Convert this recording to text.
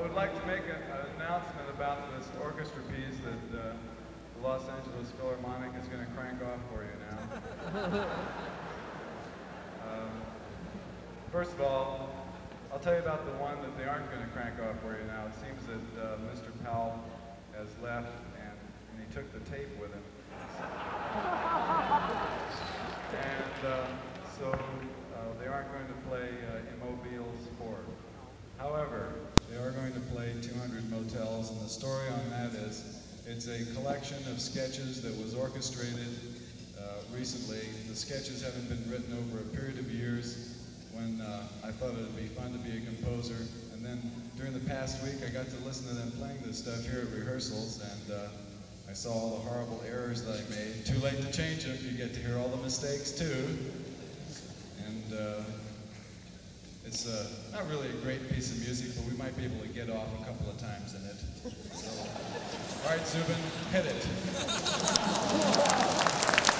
would like to make an announcement about this orchestra piece that the Los Angeles Philharmonic is going to crank off for you now. First of all, I'll tell you about the one that they aren't going to crank off for you now. It seems that Mr. Powell has left and he took the tape with him. And so they aren't going to play Immobile's 4. However, they are going to play 200 Motels, and the story on that is it's a collection of sketches that was orchestrated recently. The sketches haven't been written over a period of years when I thought it would be fun to be a composer. And then during the past week, I got to listen to them playing this stuff here at rehearsals, and I saw all the horrible errors that I made. Too late to change them. You get to hear all the mistakes, too. And it's not really a great piece of music, but we might be able to get off a couple of times in it. So, all right, Zubin, hit it.